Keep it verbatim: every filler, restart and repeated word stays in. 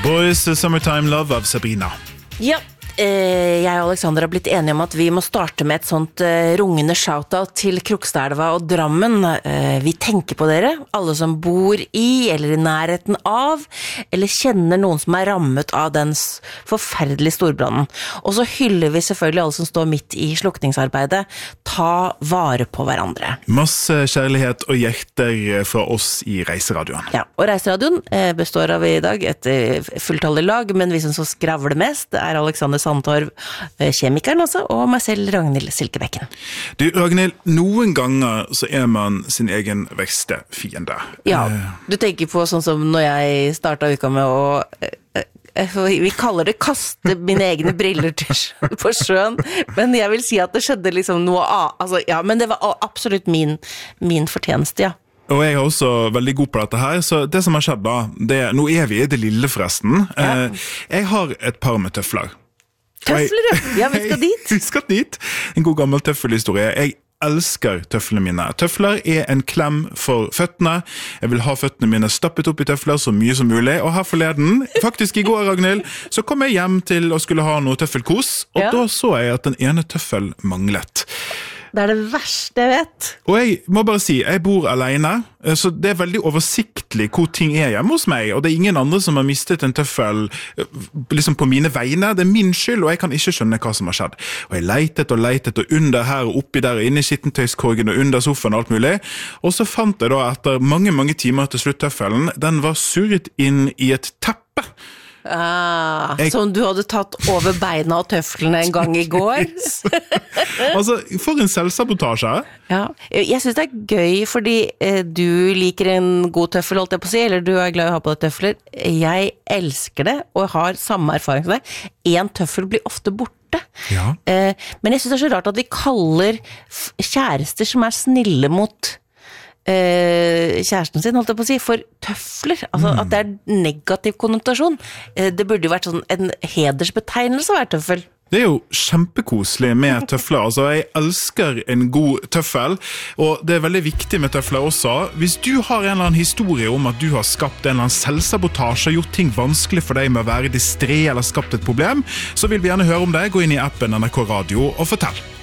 Boys, Summertime Love av Sabrina. Ja, eh, jeg og Alexander har blitt enige om at vi må starte med et sånt eh, rungende shoutout til Krokstadelva og Drammen. Eh, vi tenker på dere, alle som bor i eller i nærheten av, eller kjenner noen som er rammet av den s- forferdelige storbrannen. Og så hyller vi selvfølgelig alle som står midt i slukningsarbeidet. Ta vare på hverandre. Masse kjærlighet og hjerter fra oss i Reiseradioen. Ja, og Reiseradioen eh, består av i dag et eh, fulltallig lag, men vi som så skravler mest, det er Alexander Sandtorv, eh, kjemikeren altså, og meg selv, Ragnhild Silkebekken. Du, Ragnhild, noen ganger så er man sin egen verste fiende. Ja, du tenker på sånn som når jeg startet uka med å eh, eh, vi kaller det kaste mine egne briller til sjø- på sjøen, men jeg vil si at det skjedde liksom noe av, altså, ja, men det var absolutt min, min fortjeneste, ja. Og jeg er også veldig god på dette her, så det som har skjedd da, det, nå er vi i det lille forresten. Ja. Eh, jeg har et par med tøfler. Tøfler, ja. Ja, vi skal dit. Vi skal dit. En god gammel tøffelhistorie. Jeg elsker tøflene mine. Tøfler er en klem for føttene. Jeg vil ha føttene mine stappet opp i tøfler så mye som mulig. Og her forleden, faktisk i går, Ragnhild, så kom jeg hjem til å skulle ha noe tøffelkos, og Ja. da så jeg at den ene tøffel manglet. Det er det verste jeg vet. Og jeg må bare si, jeg bor alene, så det er veldig oversiktlig hvor ting er hjemme hos meg, og det er ingen andre som har mistet en tøffel liksom på mine vegne. Det er min skyld, og jeg kan ikke skjønne hva som har skjedd. Og jeg leitet og leitet, og under her og oppi der, og inne i skittentøyskorgen og under sofaen og alt mulig. Og så fant jeg da etter mange, mange timer til slutt tøffelen, den var surret inn i et teppe. Ah, Jeg- som du hadde tatt over beina og tøflene en gang i går. Altså, for en selvsabotasje. Ja, jeg synes det er gøy fordi eh, du liker en god tøffel, holdt jeg på å si, eller du er glad i å ha på deg tøfler. Jeg elsker det, og har samme erfaring som deg. En tøffel blir ofte borte. Ja. Eh, men jeg synes det er så rart at vi kaller f- kjærester som er snille mot eh, kjæresten sin, holdt jeg på å si, for tøfler. Altså at det er negativ konnotasjon. Eh, det burde jo vært sånn en hedersbetegnelse å være tøffel. Det er jo kjempekoselig med tøfler. Altså, jeg elsker en god tøffel, og det er veldig viktig med tøfler også. Hvis du har en eller annen historie om at du har skapt en eller annen selvsabotasje, gjort ting vanskelig for deg med å være distré eller skapt et problem, så vil vi gjerne høre om det. Gå inn i appen N R K Radio og fortell.